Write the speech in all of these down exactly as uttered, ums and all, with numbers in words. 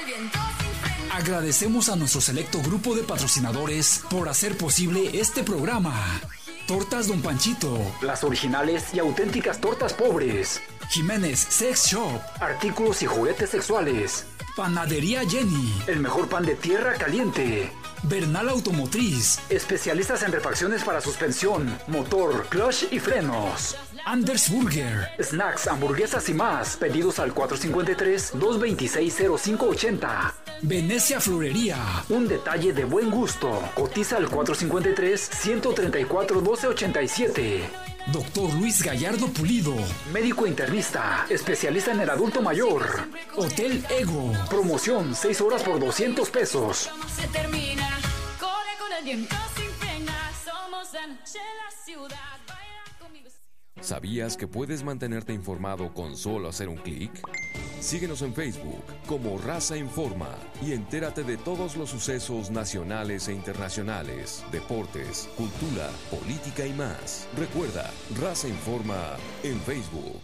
Agradecemos a nuestro selecto grupo de patrocinadores por hacer posible este programa. Tortas Don Panchito, las originales y auténticas tortas pobres. Jiménez Sex Shop, artículos y juguetes sexuales. Panadería Jenny, el mejor pan de tierra caliente. Bernal Automotriz, especialistas en refacciones para suspensión, motor, clutch y frenos. Anders Burger, snacks, hamburguesas y más. Pedidos al cuatro cinco tres, dos dos seis, cero cinco ocho cero. Venecia Florería, un detalle de buen gusto. Cotiza al cuatro cinco tres, uno tres cuatro, uno dos ocho siete. Doctor Luis Gallardo Pulido, médico internista, especialista en el adulto mayor. Hotel Ego, promoción seis horas por doscientos pesos. Se termina, corre con el viento sin pena, somos la noche en la ciudad, baila conmigo. ¿Sabías que puedes mantenerte informado con solo hacer un clic? Síguenos en Facebook como Raza Informa y entérate de todos los sucesos nacionales e internacionales, deportes, cultura, política y más. Recuerda, Raza Informa en Facebook.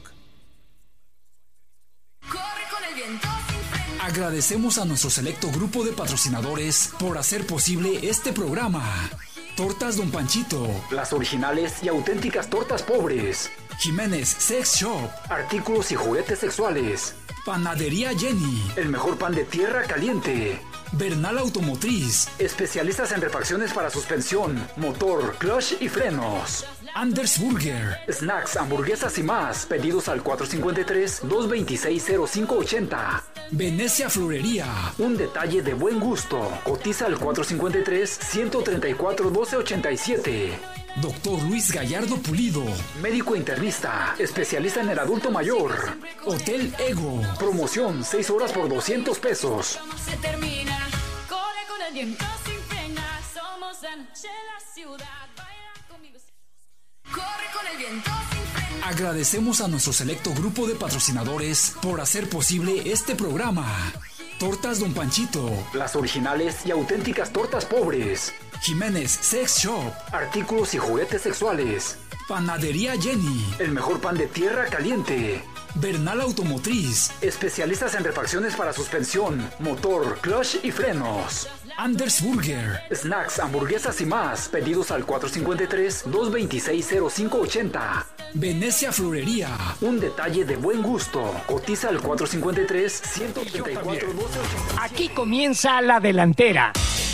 Corre con el viento sin freno. Agradecemos a nuestro selecto grupo de patrocinadores por hacer posible este programa. Tortas Don Panchito, las originales y auténticas tortas pobres. Jiménez Sex Shop, artículos y juguetes sexuales. Panadería Jenny, el mejor pan de tierra caliente. Bernal Automotriz, especialistas en refacciones para suspensión, motor, clutch y frenos. Anders Burger, snacks, hamburguesas y más. Pedidos al cuatro cinco tres, dos dos seis, cero cinco ocho cero. Venecia Florería, un detalle de buen gusto. Cotiza al cuatro cinco tres, uno tres cuatro, uno dos ocho siete. Doctor Luis Gallardo Pulido, médico internista, especialista en el adulto mayor. Hotel Ego, promoción seis horas por doscientos pesos. Se termina, corre con el viento sin pena, somos la noche en la ciudad, baila conmigo. Corre con el viento sin freno. Agradecemos a nuestro selecto grupo de patrocinadores por hacer posible este programa. Tortas Don Panchito, las originales y auténticas tortas pobres. Jiménez Sex Shop, artículos y juguetes sexuales. Panadería Jenny, el mejor pan de tierra caliente. Bernal Automotriz, especialistas en refacciones para suspensión, motor, clutch y frenos. Anders Burger, snacks, hamburguesas y más. Pedidos al cuatro cinco tres, dos dos seis, cero cinco ocho cero. Venecia Florería, un detalle de buen gusto. Cotiza al cuatro cinco tres, uno tres cuatro, uno dos ocho cero. Aquí comienza la delantera.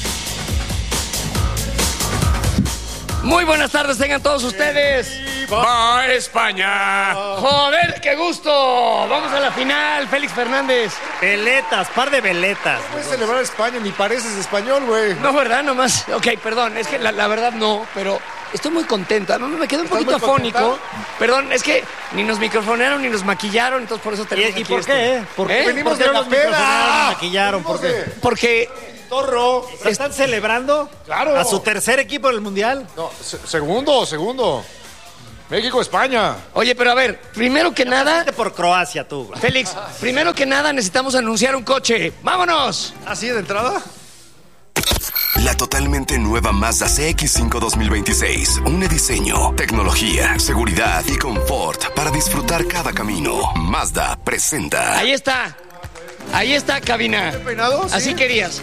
Muy buenas tardes tengan todos ustedes. ¡Va España! ¡Joder, qué gusto! Vamos a la final, Félix Fernández. Veletas, par de veletas. No puedes celebrar España, ni pareces español, güey. No, ¿verdad? Nomás. Ok, perdón, es que la, la verdad no, pero estoy muy contento. Además me quedé un poquito afónico. Perdón, es que ni nos microfonearon ni nos maquillaron, entonces por eso tenemos ¿Y, y aquí por esto. qué? Eh? ¿Por ¿Eh? qué? Venimos ¿Por qué de la los microfonearon, peda. maquillaron? ¿Por qué? Porque Torro. ¿Están celebrando Claro. a su tercer equipo del Mundial? No, se- segundo, segundo. México, España. Oye, pero a ver, primero que nada, Vete por Croacia, tú. güey. Félix, primero que nada necesitamos anunciar un coche. ¡Vámonos! ¿Así de entrada? La totalmente nueva Mazda C X cinco dos mil veintiséis. Une diseño, tecnología, seguridad y confort para disfrutar cada camino. Mazda presenta. Ahí está. Ahí está, cabina. ¿Peinado? Sí. Así querías.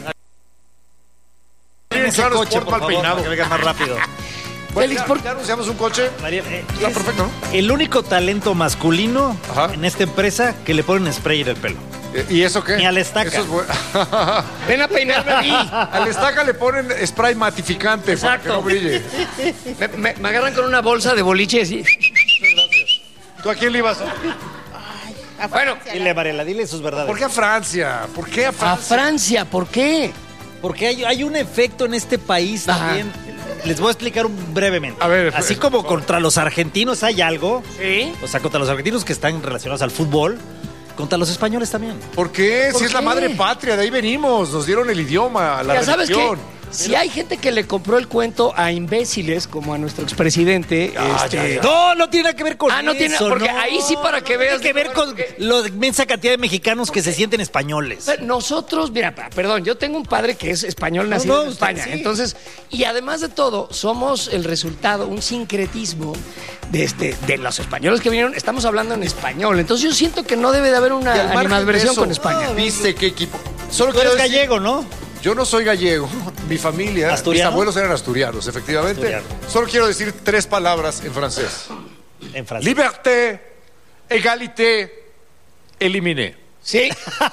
En ese claro, coche, Sport por mal favor, peinado. para que venga más rápido. Félix, ya, ¿por ya anunciamos un coche. María, eh, Está es perfecto, ¿no? el único talento masculino Ajá. en esta empresa que le ponen spray en el pelo. Eh, ¿Y eso qué? Ni al estaca. Eso es bueno. ven a peinarme a mí. Al estaca le ponen spray matificante para que Exacto. no brille. Me, me- me agarran con una bolsa de boliche así. ¿Tú a quién le ibas? Bueno, Dile, Mariela, dile sus verdades. ¿Por qué a Francia? ¿Por qué a a Francia? Francia, ¿por qué? Porque hay, hay un efecto en este país Ajá. también. Les voy a explicar un- brevemente. A ver, Así pues, como contra los argentinos hay algo, ¿Sí? o sea, contra los argentinos que están relacionados al fútbol, contra los españoles también. ¿Por qué? ¿Por Si es la qué? madre patria, de ahí venimos. Nos dieron el idioma, la Ya sabes que religión. si hay gente que le compró el cuento a imbéciles como a nuestro expresidente, Ah, este, ya, ya. No, no tiene nada que ver con Ah, no tiene- eso, porque no. ahí sí para que veas- Tiene que ver con porque- la inmensa cantidad de mexicanos que se sienten españoles. nosotros, mira, pa- perdón, yo tengo un padre que es español nacido no, en usted España, sí. entonces, y además de todo, somos el resultado, un sincretismo de, este, de los españoles que vinieron, estamos hablando en español, entonces yo siento que no debe de haber una Y al margen de animadversión eso, con España. ¿Viste qué equipo? Solo Tú eres quiero decir- gallego, ¿no? Yo no soy gallego, mi familia, ¿Asturiano? mis abuelos eran asturianos, efectivamente. Asturiano. Solo quiero decir tres palabras en francés. En Francia. Liberté, égalité, éliminé. Sí.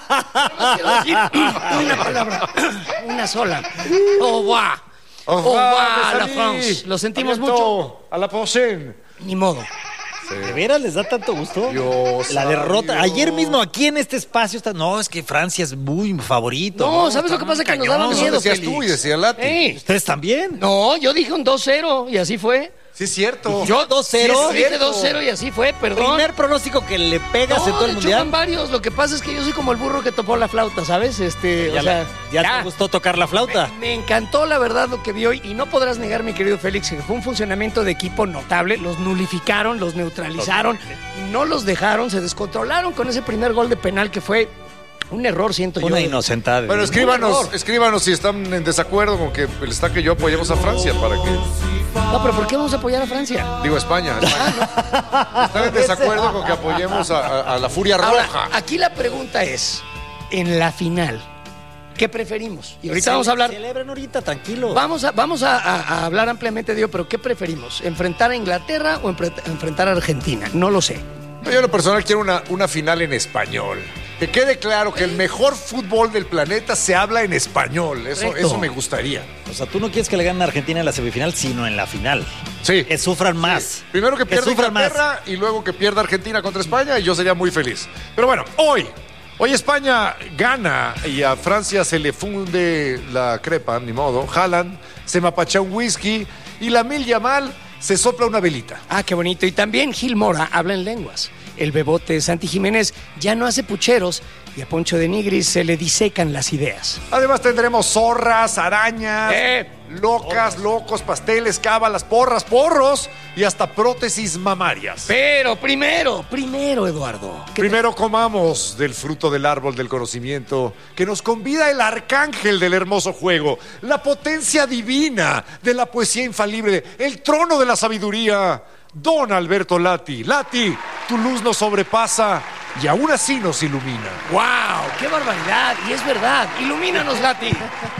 No quiero decir una palabra, una sola. Au revoir. Au Au revoir, mes la amis. France. Lo sentimos A mucho. bientôt. A la prochaine. Ni modo. ¿De veras les da tanto gusto? Dios La derrota. santo. Ayer mismo aquí en este espacio está. No, es que Francia es muy favorito. No, ¿sabes lo que pasa? Que nos daba Eso miedo, decías Félix. tú y decía Lati. Ey. ¿Ustedes también? No, yo dije un dos cero y así fue. Sí, es cierto. Yo dos cero. Yo dije dos cero y así fue, perdón. Primer pronóstico que le pegas en No, todo el de hecho mundial. van varios. Lo que pasa es que yo soy como el burro que topó la flauta, ¿sabes? Este, Ya, o sea, la- ya te gustó tocar la flauta. Me, me encantó la verdad lo que vi hoy y no podrás negar, mi querido Félix, que fue un funcionamiento de equipo notable. Los nulificaron, los neutralizaron, no los dejaron, se descontrolaron con ese primer gol de penal que fue un error, siento Una yo. inocentada. Bueno, Un escríbanos, error. escríbanos si están en desacuerdo con que el Estaca y yo apoyemos a Francia para que. No, pero ¿por qué vamos a apoyar a Francia? Digo, España. España. Están en desacuerdo con que apoyemos a, a- a la Furia Ahora, Roja. aquí la pregunta es, en la final, ¿qué preferimos? Y ahorita vamos a hablar... Celebren ahorita, tranquilo. Vamos a, vamos a, a- a hablar ampliamente, Diego, pero ¿qué preferimos? ¿Enfrentar a Inglaterra o enfre- enfrentar a Argentina? No lo sé. Yo en lo personal quiero una, una final en español. Que quede claro que el mejor fútbol del planeta se habla en español. Eso, Correcto. eso me gustaría. O sea, tú no quieres que le ganen a Argentina en la semifinal, sino en la final. Sí. Que sufran más. Primero que pierda sufran más. Inglaterra y luego que pierda Argentina contra España y yo sería muy feliz. Pero bueno, hoy, hoy España gana y a Francia se le funde la crepa, ni modo. Haaland se mapacha un whisky y la Mil Yamal se sopla una velita. Ah, qué bonito. Y también Gil Mora habla en lenguas. El bebote Santi Jiménez ya no hace pucheros y a Poncho de Nigris se le disecan las ideas. Además tendremos zorras, arañas, Eh. locas, locos, pasteles, cábalas, porras, porros y hasta prótesis mamarias. Pero primero, primero, Eduardo. ¿qué te- Primero comamos del fruto del árbol del conocimiento que nos convida el arcángel del hermoso juego, la potencia divina de la poesía infalible, el trono de la sabiduría, Don Alberto Lati. Lati, tu luz nos sobrepasa y aún así nos ilumina. ¡Wow! ¡Qué barbaridad! Y es verdad. Ilumínanos, Lati.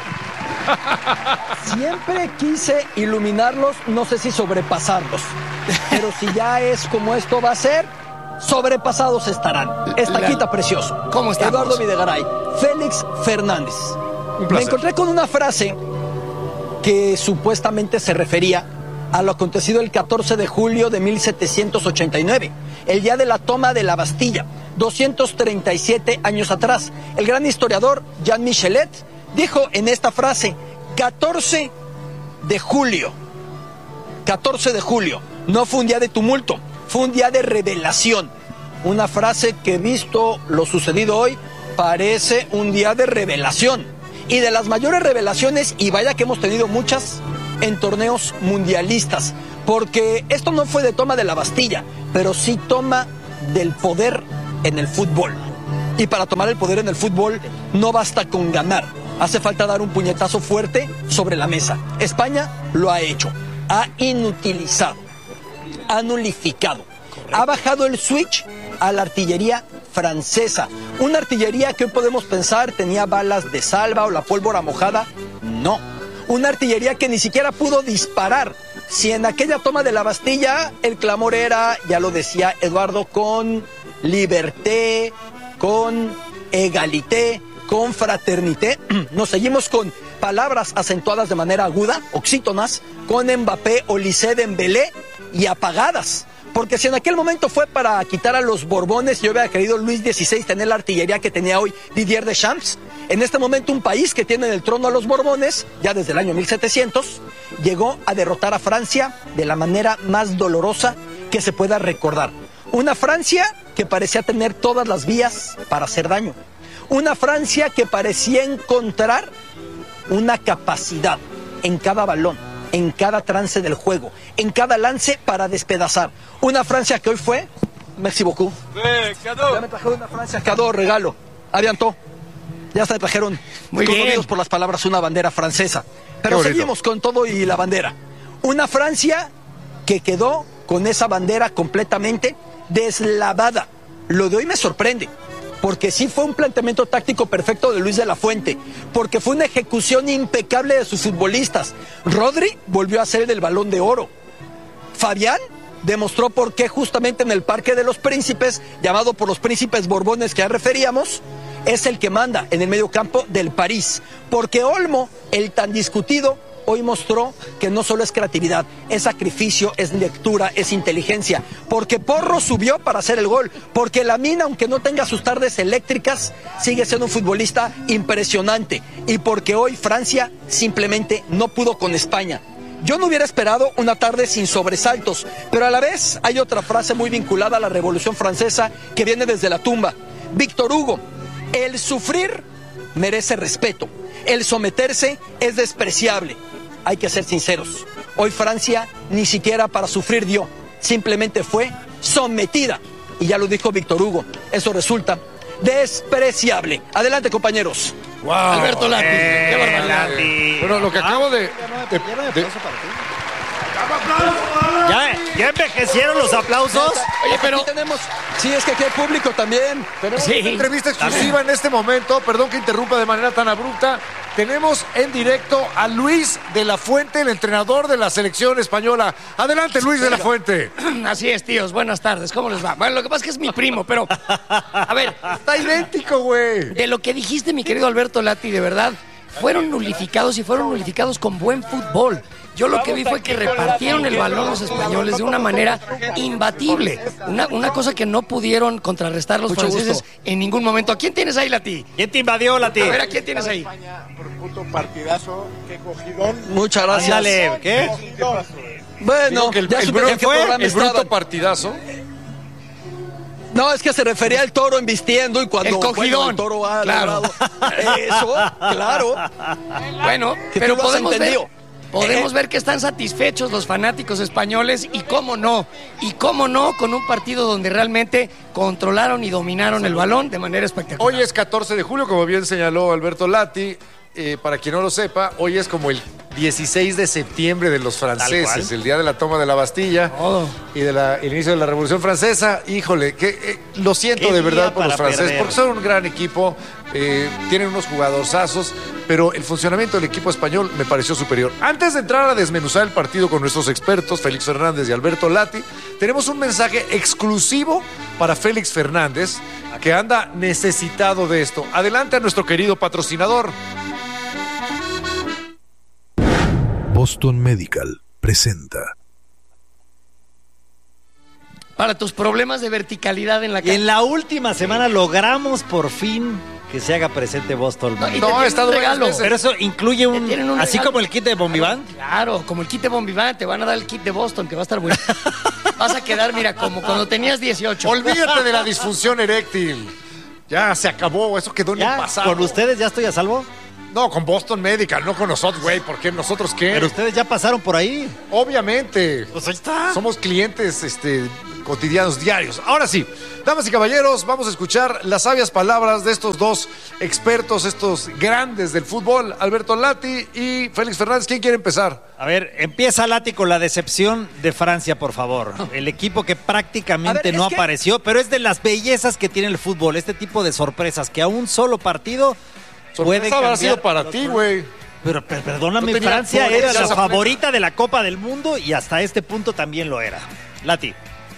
Siempre quise iluminarlos, no sé si sobrepasarlos. Pero si ya es como esto va a ser, sobrepasados estarán. Estaquita precioso. ¿Cómo estamos? Eduardo Videgaray, Félix Fernández. Un Me placer. encontré con una frase que supuestamente se refería a lo acontecido el catorce de julio de mil setecientos ochenta y nueve, el día de la toma de la Bastilla, doscientos treinta y siete años atrás. El gran historiador Jean Michelet dijo en esta frase, catorce de julio, catorce de julio, no fue un día de tumulto, fue un día de revelación. Una frase que, visto lo sucedido hoy, parece un día de revelación. Y de las mayores revelaciones, y vaya que hemos tenido muchas, en torneos mundialistas. Porque esto no fue de toma de la Bastilla, pero sí toma del poder en el fútbol. Y para tomar el poder en el fútbol no basta con ganar. Hace falta dar un puñetazo fuerte sobre la mesa. España lo ha hecho. Ha inutilizado. Ha nulificado. Ha bajado el switch a la artillería francesa. Una artillería que hoy podemos pensar tenía balas de salva o la pólvora mojada. No. Una artillería que ni siquiera pudo disparar. Si en aquella toma de la Bastilla el clamor era, ya lo decía Eduardo, con liberté, con égalité, con fraternité, nos seguimos con palabras acentuadas de manera aguda, oxítonas, con Mbappé, Olysée, Dembélé y apagadas. Porque si en aquel momento fue para quitar a los Borbones, yo hubiera querido Luis dieciséis tener la artillería que tenía hoy Didier Deschamps. En este momento un país que tiene en el trono a los Borbones, ya desde el año mil setecientos, llegó a derrotar a Francia de la manera más dolorosa que se pueda recordar. Una Francia que parecía tener todas las vías para hacer daño. Una Francia que parecía encontrar una capacidad en cada balón, en cada trance del juego, en cada lance para despedazar. Una Francia que hoy fue, merci beaucoup. Ya me trajeron una Francia, cadeau, regalo. Aviantó. Ya se trajeron, Muy bien. conmovidos por las palabras, una bandera francesa. Pero Qué bonito. seguimos con todo y la bandera. Una Francia que quedó con esa bandera completamente deslavada. Lo de hoy me sorprende. porque sí fue un planteamiento táctico perfecto de Luis de la Fuente, porque fue una ejecución impecable de sus futbolistas. Rodri volvió a ser el Balón de Oro. Fabián demostró por qué justamente en el Parque de los Príncipes, llamado por los príncipes borbones que ya referíamos, es el que manda en el mediocampo del París. Porque Olmo, el tan discutido, hoy mostró que no solo es creatividad, es sacrificio, es lectura, es inteligencia. Porque Porro subió para hacer el gol. Porque Lamine, aunque no tenga sus tardes eléctricas, sigue siendo un futbolista impresionante. Y porque hoy Francia simplemente no pudo con España. Yo no hubiera esperado una tarde sin sobresaltos, pero a la vez hay otra frase muy vinculada a la Revolución Francesa que viene desde la tumba. Víctor Hugo, el sufrir merece respeto, el someterse es despreciable. Hay que ser sinceros, hoy Francia ni siquiera para sufrir dio, simplemente fue sometida. Y ya lo dijo Víctor Hugo, eso resulta despreciable. Adelante, compañeros. Wow. Alberto Lati, Eh, qué barbaridad. Lati. Pero lo que acabo de... de- de- ¿Ya, ¿Ya envejecieron los aplausos? Oye, pero tenemos, sí, es que aquí hay público también. Tenemos Sí. una entrevista exclusiva en este momento. Perdón que interrumpa de manera tan abrupta. Tenemos en directo a Luis de la Fuente, el entrenador de la selección española. Adelante, Luis de la Fuente. Así es, tíos, buenas tardes, ¿cómo les va? Bueno, lo que pasa es que es mi primo, pero... A ver, Está idéntico, güey. de lo que dijiste, mi querido Alberto Lati, de verdad, fueron nulificados y fueron nulificados con buen fútbol. Yo lo que vi fue que repartieron el balón los españoles de una manera imbatible. Una, una cosa que no pudieron contrarrestar los Mucho franceses gusto. en ningún momento. ¿A quién tienes ahí, Lati? ¿Quién te invadió, Lati? A ver, ¿a quién tienes ahí? Puto partidazo, qué cogidón. Muchas gracias. Ándale, ¿qué? Bueno, Digo que el, ya el supe bru- en qué fue programa el bruto estaban. partidazo. No, es que se refería al toro embistiendo y cuando El cogidón. bueno, el toro ha Claro. logrado eso, claro. Bueno, Que pero tú lo has podemos ver, entendido. podemos Eh. ver que están satisfechos los fanáticos españoles y cómo no, y cómo no con un partido donde realmente controlaron y dominaron el balón de manera espectacular. Hoy es catorce de julio, como bien señaló Alberto Lati. Eh, para quien no lo sepa, hoy es como el dieciséis de septiembre de los franceses, cual. el día de la toma de la Bastilla Todo. y del inicio de la Revolución Francesa. Híjole, que eh, lo siento Qué de día verdad por los para franceses, perder. porque son un gran equipo, eh, tienen unos jugadorzazos, pero el funcionamiento del equipo español me pareció superior. Antes de entrar a desmenuzar el partido con nuestros expertos, Félix Fernández y Alberto Lati, tenemos un mensaje exclusivo para Félix Fernández, que anda necesitado de esto. Adelante a nuestro querido patrocinador. Boston Medical presenta. Para tus problemas de verticalidad en la Y cancha. en la última semana logramos por fin que se haga presente Boston. No, y te No, tienen ha estado un varias regalo. veces. Pero eso incluye Te un... tienen un Así regalo. como el kit de Bombiván. Claro, como el kit de Bombiván, te van a dar el kit de Boston, que va a estar bueno. Vas a quedar, mira, como cuando tenías dieciocho. Olvídate de la disfunción eréctil. Ya se acabó, eso quedó en el Ya, pasado. con ustedes ya estoy a salvo. No, con Boston Medical, no con nosotros, güey. ¿Por qué? ¿Nosotros qué? Pero ustedes ya pasaron por ahí. Obviamente. Pues ahí está. Somos clientes este, cotidianos, diarios. Ahora sí, damas y caballeros, vamos a escuchar las sabias palabras de estos dos expertos, estos grandes del fútbol, Alberto Lati y Félix Fernández. ¿Quién quiere empezar? A ver, empieza Lati con la decepción de Francia, por favor. El equipo que prácticamente A ver, no es que- apareció, pero es de las bellezas que tiene el fútbol, este tipo de sorpresas, que a un solo partido puede Sorpresa habrá cambiar. sido para ti, güey. Pero, pero perdóname, No tenía Francia flores, era ya la se favorita de la Copa del Mundo y hasta este punto también lo era. Lati.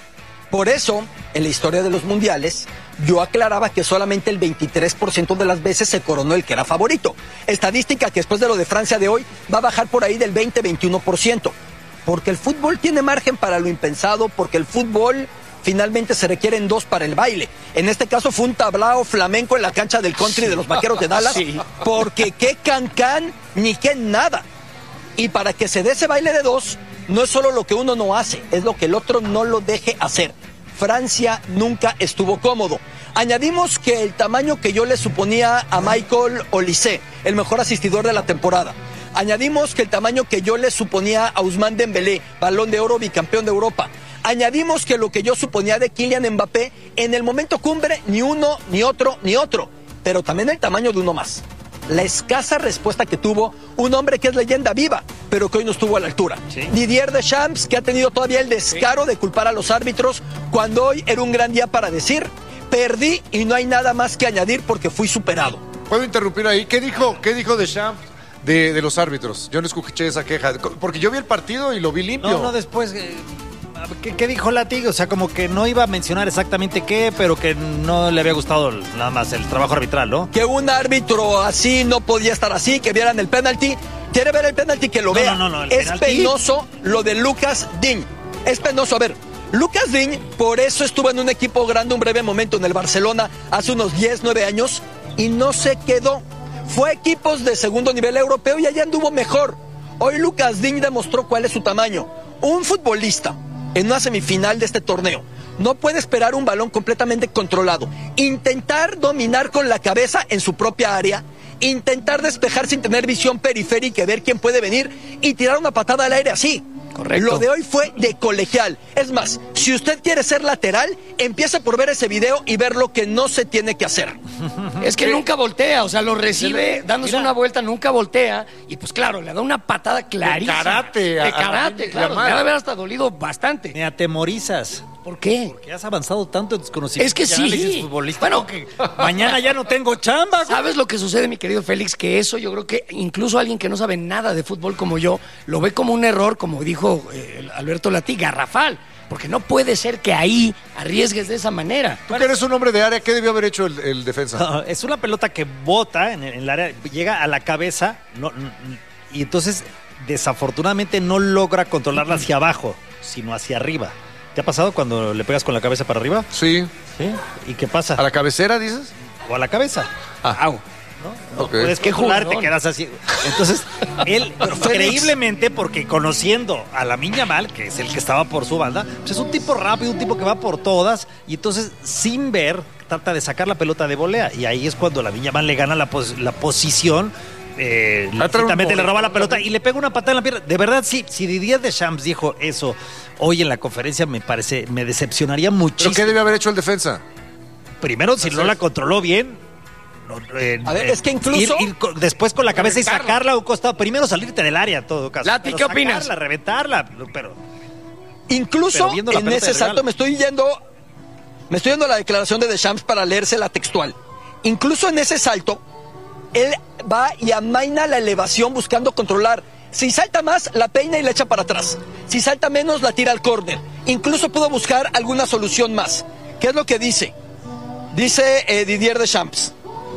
Por eso, en la historia de los mundiales, yo aclaraba que solamente el veintitrés por ciento de las veces se coronó el que era favorito. Estadística que después de lo de Francia de hoy va a bajar por ahí del veinte a veintiuno por ciento. Porque el fútbol tiene margen para lo impensado, porque el fútbol finalmente se requieren dos para el baile. En este caso fue un tablao flamenco en la cancha del country de los Vaqueros de Dallas, Sí. porque qué cancán ni qué nada. Y para que se dé ese baile de dos, no es solo lo que uno no hace, es lo que el otro no lo deje hacer. Francia nunca estuvo cómodo. Añadimos que el tamaño que yo le suponía a Michael Olise, el mejor asistidor de la temporada. Añadimos que el tamaño que yo le suponía a Ousmane Dembélé, Balón de Oro, bicampeón de Europa. Añadimos que lo que yo suponía de Kylian Mbappé, en el momento cumbre, ni uno, ni otro, ni otro. Pero también el tamaño de uno más. La escasa respuesta que tuvo un hombre que es leyenda viva, pero que hoy no estuvo a la altura. Sí. Didier Deschamps, que ha tenido todavía el descaro de culpar a los árbitros, cuando hoy era un gran día para decir, perdí y no hay nada más que añadir porque fui superado. ¿Puedo interrumpir ahí? ¿Qué dijo, qué dijo Deschamps de, de los árbitros? Yo no escuché esa queja, porque yo vi el partido y lo vi limpio. No, no, después... Eh... ¿Qué, ¿Qué dijo Lati? O sea, como que no iba a mencionar exactamente qué, pero que no le había gustado nada más el trabajo arbitral, ¿no? Que un árbitro así no podía estar así, que vieran el penalti. ¿Quiere ver el penalti? Que lo no, vea. No, no, no, es penalti... penoso lo de Lucas Digne. Es penoso. A ver, Lucas Digne, por eso estuvo en un equipo grande un breve momento en el Barcelona hace unos diez, nueve años y no se quedó. Fue a equipos de segundo nivel europeo y allá anduvo mejor. Hoy Lucas Digne demostró cuál es su tamaño. Un futbolista en una semifinal de este torneo no puede esperar un balón completamente controlado, intentar dominar con la cabeza en su propia área, intentar despejar sin tener visión periférica y ver quién puede venir y tirar una patada al aire así. Correcto. Lo de hoy fue de colegial. Es más, si usted quiere ser lateral, empieza por ver ese video y ver lo que no se tiene que hacer. Es que nunca voltea, o sea, lo recibe dándose Mira. una vuelta, nunca voltea y pues claro, le da una patada clarísima. De karate. De karate, a, claro. Me debe haber hasta dolido bastante. Me atemorizas. ¿Por qué? Porque has avanzado tanto en tus conocimientos. Es que sí. Bueno, que mañana ya no tengo chamba. ¿Sabes lo que sucede, mi querido Félix? Que eso yo creo que incluso alguien que no sabe nada de fútbol como yo, lo ve como un error, como dijo eh, Alberto Lati, garrafal. Porque no puede ser que ahí arriesgues de esa manera. Tú que eres un hombre de área, ¿qué debió haber hecho el, el defensa? No, es una pelota que bota en el área, llega a la cabeza, no, no, y entonces desafortunadamente no logra controlarla hacia abajo, sino hacia arriba. ¿Te ha pasado cuando le pegas con la cabeza para arriba? Sí. ¿Sí? ¿Y qué pasa? ¿A la cabecera, dices? O a la cabeza. Ah. ¿No? No Okay. puedes controlar, te quedas así. Entonces, él, increíblemente, porque conociendo a Lamine Yamal, que es el que estaba por su banda, pues es un tipo rápido, un tipo que va por todas, y entonces, sin ver, trata de sacar la pelota de volea. Y ahí es cuando Lamine Yamal le gana la, pos la posición. Eh, Exactamente, le roba la pelota y le pega una patada en la pierna. De verdad, sí, si Didier Deschamps dijo eso hoy en la conferencia, me parece, me decepcionaría muchísimo. ¿Pero qué debe haber hecho el defensa? Primero, si no la controló bien. Eh, a ver, es que incluso ir, ir con, después con la cabeza reventarla. Y sacarla a un costado. Primero salirte del área, en todo caso. Lati, ¿qué opinas? Reventarla, pero incluso pero en ese salto me estoy yendo, me estoy yendo a la declaración de Deschamps para leérsela textual. Incluso en ese salto, él va y amaina la elevación buscando controlar. Si salta más, la peina y la echa para atrás. Si salta menos, la tira al córner. Incluso pudo buscar alguna solución más. ¿Qué es lo que dice? Dice eh, Didier Deschamps.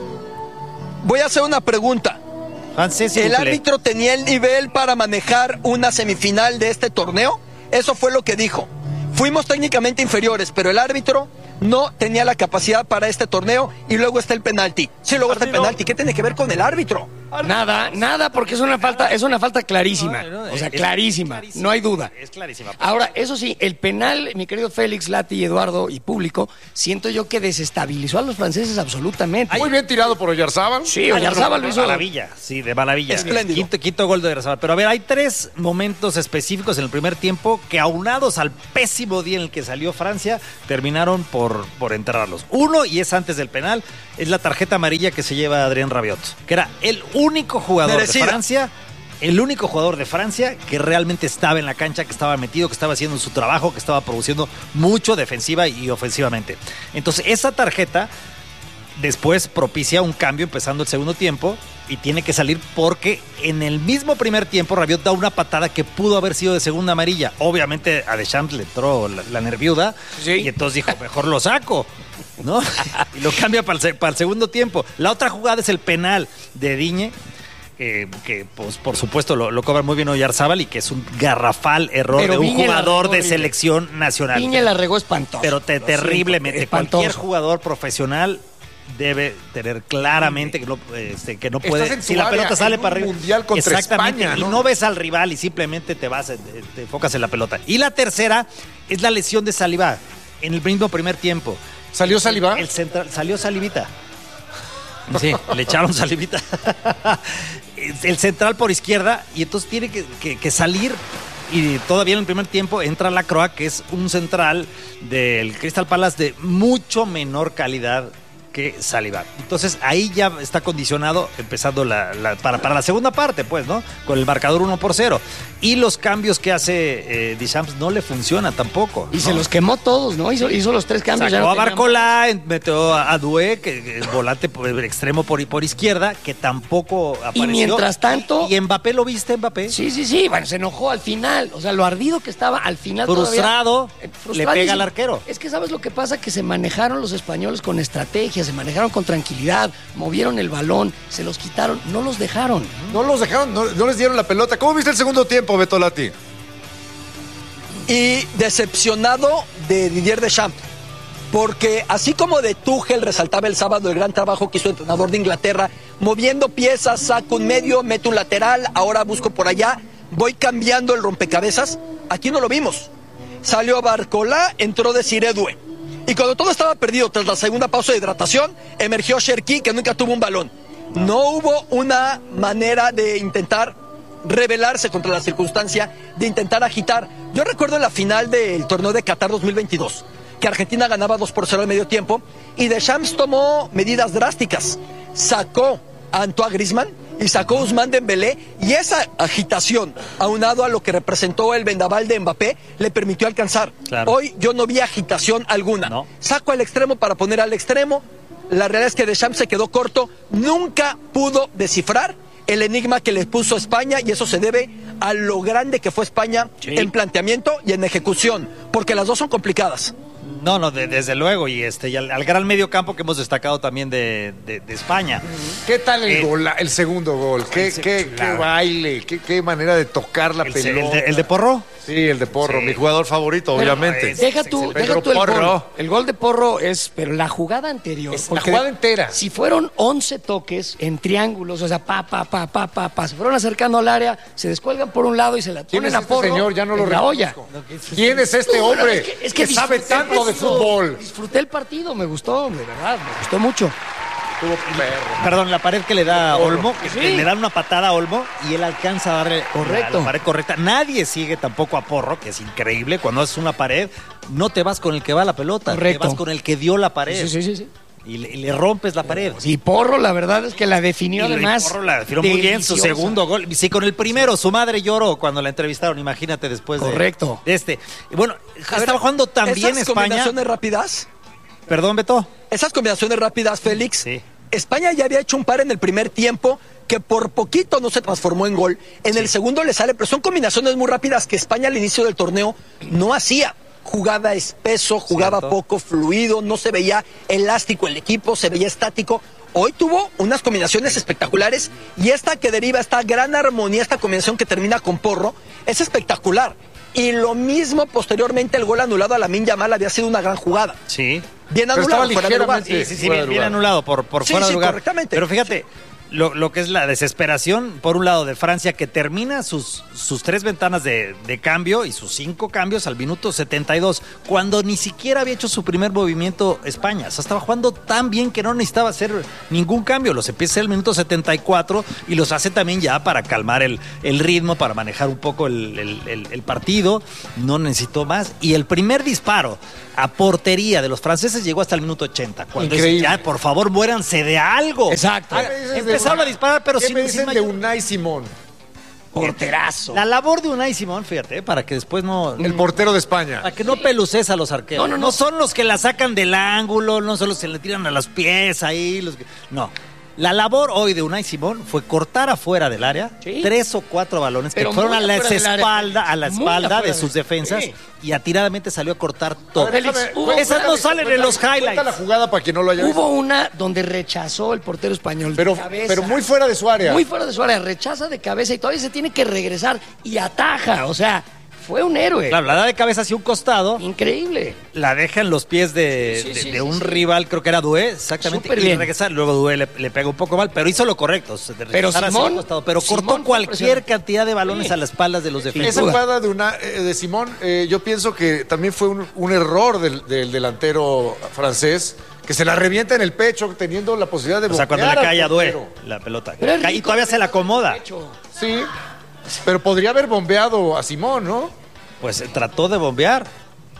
Voy a hacer una pregunta. Francés, ¿El árbitro tenía el nivel para manejar una semifinal de este torneo? Eso fue lo que dijo. Fuimos técnicamente inferiores, pero el árbitro no tenía la capacidad para este torneo y luego está el penalti. Sí, luego está el penalti. ¿Qué tiene que ver con el árbitro? Nada, nada, porque es una falta, es una falta clarísima. No, no, o sea, es, clarísima, es no hay duda. Es clarísima. Ahora, eso sí, el penal, mi querido Félix, Lati, Eduardo y público, siento yo que desestabilizó a los franceses absolutamente. Muy bien tirado por Oyarzábal. Sí, Oyarzábal lo hizo. De maravilla, sí, de maravilla. Espléndido. Quinto, quinto gol de Oyarzábal. Pero a ver, hay tres momentos específicos en el primer tiempo que, aunados al pésimo día en el que salió Francia, terminaron por, por enterrarlos. Uno, y es antes del penal, es la tarjeta amarilla que se lleva Adrien Rabiot, que era el único jugador Merecida. de Francia, el único jugador de Francia que realmente estaba en la cancha, que estaba metido, que estaba haciendo su trabajo, que estaba produciendo mucho defensiva y ofensivamente. Entonces, esa tarjeta después propicia un cambio empezando el segundo tiempo y tiene que salir porque en el mismo primer tiempo Rabiot da una patada que pudo haber sido de segunda amarilla. Obviamente a Deschamps le entró la, la nerviuda sí. y entonces dijo, mejor lo saco, ¿no? Y lo cambia para el, para el segundo tiempo. La otra jugada es el penal de Digne, eh, que pues, por supuesto lo, lo cobra muy bien Oyarzábal y que es un garrafal error Pero de un Viña jugador de selección nacional. Viña la regó espantoso. Pero te, terriblemente. Espantoso. Cualquier jugador profesional debe tener claramente que no, este, que no puede. Si la pelota sale para arriba. Mundial contra exactamente. España, ¿no? Y no ves al rival y simplemente te vas, te, te enfocas en la pelota. Y la tercera es la lesión de Saliba en el mismo primer tiempo. ¿Salió Saliba? El central, salió Salivita. Sí, le echaron Salivita. El central por izquierda y entonces tiene que, que, que salir. Y todavía en el primer tiempo entra Lacroix, que es un central del Crystal Palace de mucho menor calidad que Saliba. Entonces ahí ya está condicionado empezando la, la, para, para la segunda parte, pues, ¿no? Con el marcador uno por cero. Y los cambios que hace eh, Deschamps no le funcionan tampoco. Y ¿no? se los quemó todos, ¿no? Hizo, hizo los tres cambios. Sacó ya no a tenía Barcolá, metió a Doué, que es volante por el extremo por, por izquierda, que tampoco apareció. Y mientras tanto... ¿Y, y Mbappé lo viste, Mbappé? Sí, sí, sí. Bueno, se enojó al final. O sea, lo ardido que estaba al final Frustrado, todavía, eh, le pega al arquero. Es que ¿sabes lo que pasa? Que se manejaron los españoles con estrategia, se manejaron con tranquilidad, movieron el balón, se los quitaron, no los dejaron. No los dejaron, no, no les dieron la pelota. ¿Cómo viste el segundo tiempo, Beto Lati? Y decepcionado de Didier Deschamps, porque así como de Tuchel resaltaba el sábado el gran trabajo que hizo el entrenador de Inglaterra, moviendo piezas, saco un medio, meto un lateral, ahora busco por allá, voy cambiando el rompecabezas, aquí no lo vimos. Salió Barcolá, entró Desiré Doué. Y cuando todo estaba perdido tras la segunda pausa de hidratación, emergió Cherki, que nunca tuvo un balón. No hubo una manera de intentar rebelarse contra la circunstancia, de intentar agitar. Yo recuerdo en la final del torneo de Qatar dos mil veintidós, que Argentina ganaba dos por cero al medio tiempo, y Deschamps tomó medidas drásticas. Sacó a Antoine Griezmann y sacó a Ousmane Dembélé, y esa agitación, aunado a lo que representó el vendaval de Mbappé, le permitió alcanzar. Claro. Hoy yo no vi agitación alguna. No. Saco al extremo para poner al extremo. La realidad es que Deschamps se quedó corto, nunca pudo descifrar el enigma que le puso España, y eso se debe a lo grande que fue España sí. en planteamiento y en ejecución, porque las dos son complicadas. No, no, de, desde luego, y este y al, al gran medio campo que hemos destacado también de, de, de España. ¿Qué tal el, eh, gol, el segundo gol? ¿Qué, el, qué, qué baile? ¿Qué, ¿Qué manera de tocar la el, pelota? El de, ¿El de Porro? Sí, el de Porro, sí. Mi jugador favorito, pero, obviamente. Es, deja tú, deja tú el Porro. Gol. El gol de Porro es, pero la jugada anterior. Es la jugada entera. Si fueron once toques en triángulos, o sea, pa, pa, pa, pa, pa, pa, se fueron acercando al área, se descuelgan por un lado y se la ponen es a este Porro. Señor, ya no lo en la olla. ¿Quién es este no, hombre es que, es que, que sabe tanto de fútbol? Disfruté el partido, me gustó, de verdad, me gustó mucho. Perdón, la pared que le da a Olmo, que, sí. que le dan una patada a Olmo y él alcanza a darle Correcto. La, la pared correcta. Nadie sigue tampoco a Porro, que es increíble. Cuando haces una pared, no te vas con el que va a la pelota, Correcto. te vas con el que dio la pared. Sí, sí, sí, sí. Y, le, y le rompes la pared. Y Porro, la verdad es que la definió y además. Porro la definió muy bien, su segundo gol. Sí, con el primero, su madre lloró cuando la entrevistaron, imagínate después Correcto. De, de este. Y bueno, a estaba ver, jugando también ¿esas España. combinaciones rápidas? Perdón, Beto. Esas combinaciones rápidas, Félix. Sí. España ya había hecho un par en el primer tiempo que por poquito no se transformó en gol. En sí. el segundo le sale, pero son combinaciones muy rápidas que España al inicio del torneo no hacía. Jugaba espeso, jugaba Cierto. poco fluido, no se veía elástico el equipo, se veía estático. Hoy tuvo unas combinaciones espectaculares, y esta que deriva, esta gran armonía, esta combinación que termina con Porro, es espectacular. Y lo mismo posteriormente, el gol anulado a Lamine Yamal había sido una gran jugada. Sí. Bien anulado, fuera de lugar. Sí, sí, sí, bien, bien anulado por, por sí, fuera sí, de lugar. Correctamente. Pero fíjate, lo, lo que es la desesperación, por un lado, de Francia, que termina sus, sus tres ventanas de, de cambio y sus cinco cambios al minuto setenta y dos, cuando ni siquiera había hecho su primer movimiento España. O sea, estaba jugando tan bien que no necesitaba hacer ningún cambio. Los empieza el minuto setenta y cuatro y los hace también ya para calmar el, el ritmo, para manejar un poco el, el, el, el partido. No necesitó más. Y el primer disparo a portería de los franceses llegó hasta el minuto ochenta. Cuando Increíble. Dicen, ya, por favor, muéranse de algo. Exacto. Ah, empezaron a disparar, pero ¿Qué sin, me dicen sin de Unai Simón? Porterazo. La labor de Unai Simón, fíjate, para que después no... El portero de España. Para que no peluces a los arqueros. No, no, no. No son los que la sacan del ángulo, no son los que le tiran a los pies ahí. Los que... No. La labor hoy de Unai Simón fue cortar afuera del área sí. tres o cuatro balones Pero que fueron a la espalda, a la Muy espalda de afuera sus del- defensas sí. y atiradamente salió a cortar todo. A ver, déjame- Hubo- cuéntale, Esas no salen en los cuéntale- highlights. cuenta la jugada para quien no lo haya visto. Hubo una donde rechazó el portero español Pero, de cabeza. pero muy fuera de su área. Muy fuera de su área, rechaza de cabeza y todavía se tiene que regresar y ataja. O sea, fue un héroe. Claro, la da de cabeza hacia un costado, Increíble. la deja en los pies de, Sí, sí, de- sí, de sí, un sí. rival, creo que era Doué, exactamente, Súper y bien. regresa, luego Doué le, le pega un poco mal, pero hizo lo correcto, de Pero regresar hacia Simón- un costado, pero Simón cortó fue cualquier impresionante. cantidad de balones Sí. a las espaldas de los defensas. Esa duda. jugada de, una, eh, de Simón, eh, yo pienso que también fue un, un error del, del delantero francés, que se la revienta en el pecho teniendo la posibilidad de O sea, cuando le bombear al cae a Doué portero. la pelota. Pero es Cae y rico, todavía se la acomoda. Sí, pero podría haber bombeado a Simón, ¿no? Pues eh, trató de bombear.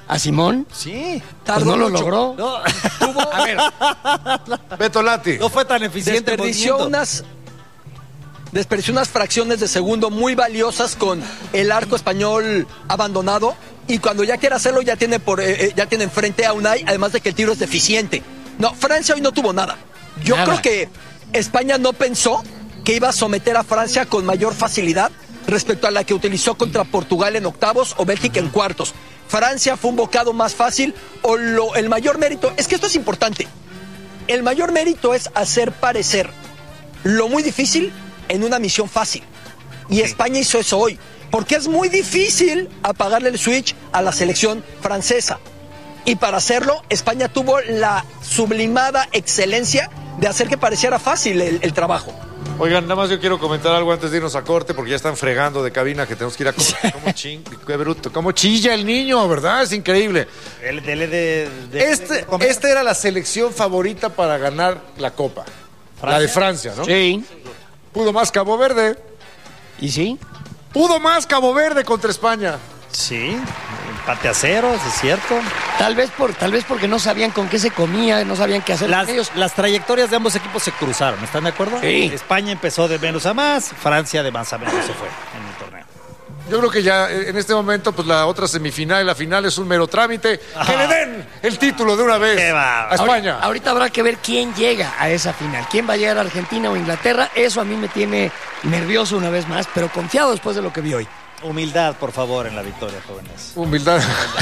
¿A Simón? Sí. Pues no lo logró. No. Tuvo, a ver, Beto Lati. No fue tan eficiente el Desperdició movimiento. unas, desperdició unas fracciones de segundo muy valiosas con el arco español abandonado. Y cuando ya quiere hacerlo, ya tiene, por, eh, ya tiene enfrente a Unai, además de que el tiro es deficiente. No, Francia hoy no tuvo nada. Yo Nada. creo que España no pensó que iba a someter a Francia con mayor facilidad respecto a la que utilizó contra Portugal en octavos o Bélgica en cuartos. Francia fue un bocado más fácil o lo, el mayor mérito, es que esto es importante, el mayor mérito es hacer parecer lo muy difícil en una misión fácil. Y España hizo eso hoy, porque es muy difícil apagarle el switch a la selección francesa. Y para hacerlo, España tuvo la sublimada excelencia de hacer que pareciera fácil el, el trabajo. Oigan, nada más yo quiero comentar algo antes de irnos a corte, porque ya están fregando de cabina que tenemos que ir a comer. ¿Cómo ching? Qué bruto. ¿Cómo chilla el niño, verdad? Es increíble. El dele de, de- Este, de comer. esta era la selección favorita para ganar la Copa. La de Francia, ¿no? sí. Pudo más Cabo Verde. ¿Y sí? Pudo más Cabo Verde contra España. Sí, empate a ceros, es cierto. Tal vez, por, tal vez porque no sabían con qué se comía, no sabían qué hacer Las, con ellos. las trayectorias de ambos equipos se cruzaron, ¿están de acuerdo? Sí. España empezó de menos a más, Francia de más a menos se fue en el torneo. Yo creo que ya eh, en este momento, pues la otra semifinal y la final es un mero trámite. Ajá. Que le den el título de una vez Qué va. a España. Ahorita, ahorita habrá que ver quién llega a esa final. ¿Quién va a llegar a Argentina o Inglaterra? Eso a mí me tiene nervioso una vez más, pero confiado después de lo que vi hoy. Humildad, por favor, en la victoria, jóvenes. Humildad.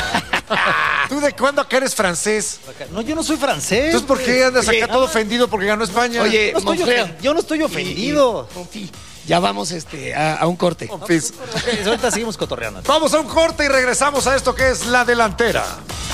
¿Tú de cuándo que eres francés? No, yo no soy francés. Entonces, ¿por qué andas Oye, acá todo ofendido porque ganó España? Oye, Yo no estoy, Monfreo. ofen- yo no estoy ofendido. Confi, ya vamos este, a, a un corte. Confis. Ok, ahorita seguimos cotorreando. Vamos a un corte y regresamos a esto que es la delantera.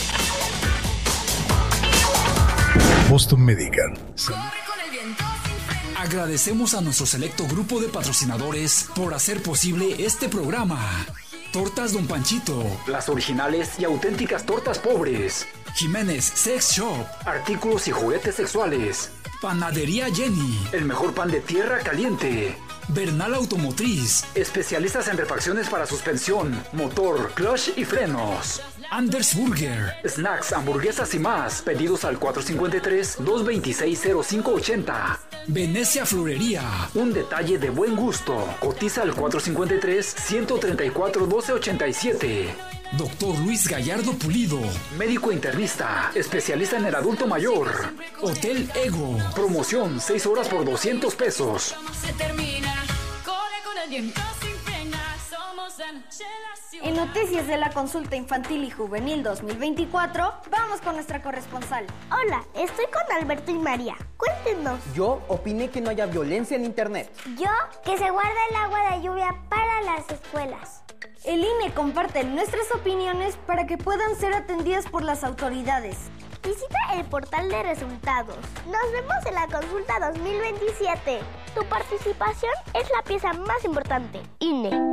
Boston Medical. Corre con el viento sin frenar. Agradecemos a nuestro selecto grupo de patrocinadores por hacer posible este programa. Tortas Don Panchito, las originales y auténticas tortas pobres. Jiménez Sex Shop, artículos y juguetes sexuales. Panadería Jenny, el mejor pan de tierra caliente. Bernal Automotriz, especialistas en refacciones para suspensión, motor, clutch y frenos. Anders Burger, snacks, hamburguesas y más. Pedidos al cuatro cinco tres, dos dos seis, cero cinco ocho cero. Venecia Florería, un detalle de buen gusto. Cotiza al cuatro cinco tres, uno tres cuatro, uno dos ocho siete. Doctor Luis Gallardo Pulido, médico internista, especialista en el adulto mayor. Hotel Ego, promoción seis horas por doscientos pesos. Se termina. Corre con el viento sin frenar. Somos la noche, la ciudad. En noticias de la consulta infantil y juvenil dos mil veinticuatro, vamos con nuestra corresponsal. Hola, estoy con Alberto y María. Cuéntenos. Yo opiné que no haya violencia en internet. Yo, que se guarda el agua de lluvia para las escuelas. El I N E comparte nuestras opiniones para que puedan ser atendidas por las autoridades. Visita el portal de resultados. Nos vemos en la consulta dos mil veintisiete. Tu participación es la pieza más importante. I N E.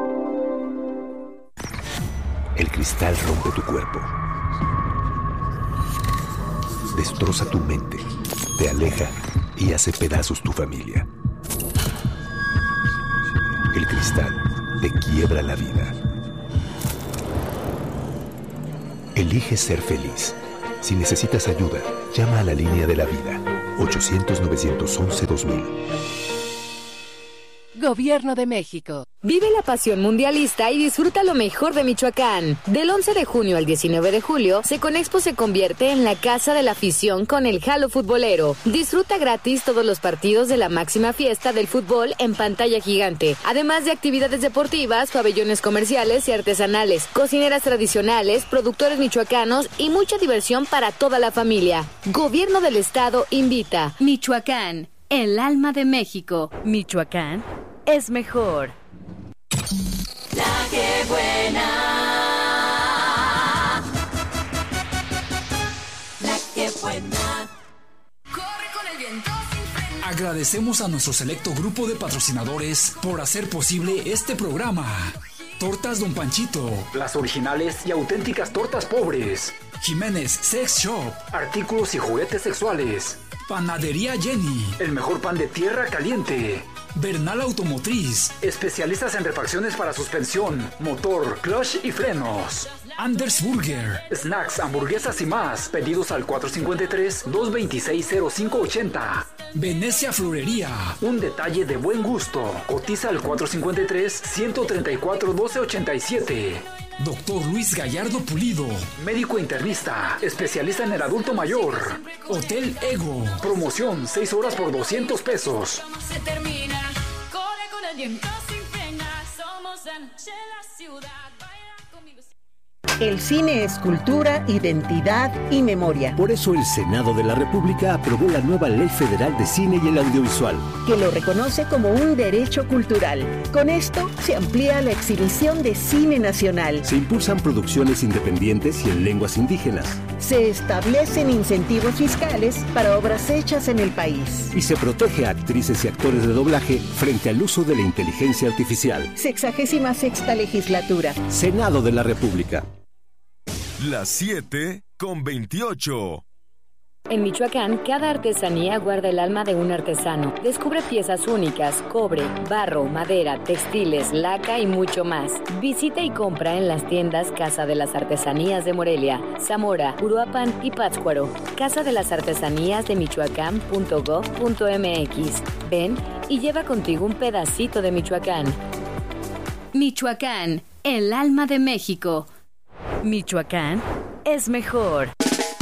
El cristal rompe tu cuerpo. Destroza tu mente. Te aleja y hace pedazos tu familia. El cristal te quiebra la vida. Elige ser feliz. Si necesitas ayuda, llama a la línea de la vida. ochocientos, novecientos once, dos mil. Gobierno de México. Vive la pasión mundialista y disfruta lo mejor de Michoacán. Del once de junio al diecinueve de julio, Seconexpo se convierte en la casa de la afición con el Jalo Futbolero. Disfruta gratis todos los partidos de la máxima fiesta del fútbol en pantalla gigante, además de actividades deportivas, pabellones comerciales y artesanales, cocineras tradicionales, productores michoacanos y mucha diversión para toda la familia. Gobierno del Estado invita. Michoacán, el alma de México. Michoacán es mejor. La que buena. La que buena. Corre con el viento sin frenar. Agradecemos a nuestro selecto grupo de patrocinadores por hacer posible este programa. Tortas Don Panchito, las originales y auténticas tortas pobres. Jiménez Sex Shop, artículos y juguetes sexuales. Panadería Jenny, el mejor pan de tierra caliente. Bernal Automotriz, especialistas en refacciones para suspensión, motor, clutch y frenos. Anders Burger, snacks, hamburguesas y más. Pedidos al cuatro cinco tres, dos dos seis, cero cinco ocho cero. Venecia Florería, un detalle de buen gusto. Cotiza al cuatro cinco tres, uno tres cuatro, uno dos ocho siete. Doctor Luis Gallardo Pulido, médico internista, especialista en el adulto mayor. Hotel Ego, promoción seis horas por doscientos pesos. Se termina, corre con el viento sin frenar. Somos la noche, la ciudad, baila conmigo. El cine es cultura, identidad y memoria. Por eso el Senado de la República aprobó la nueva Ley Federal de Cine y el Audiovisual, que lo reconoce como un derecho cultural. Con esto se amplía la exhibición de cine nacional. Se impulsan producciones independientes y en lenguas indígenas. Se establecen incentivos fiscales para obras hechas en el país. Y se protege a actrices y actores de doblaje frente al uso de la inteligencia artificial. Sexagésima sexta legislatura. Senado de la República. Las siete con veintiocho. En Michoacán, cada artesanía guarda el alma de un artesano. Descubre piezas únicas, cobre, barro, madera, textiles, laca y mucho más. Visita y compra en las tiendas Casa de las Artesanías de Morelia, Zamora, Uruapan y Pátzcuaro. Casa de las Artesanías de Michoacán punto gob punto mx. Ven y lleva contigo un pedacito de Michoacán. Michoacán, el alma de México. Michoacán es mejor.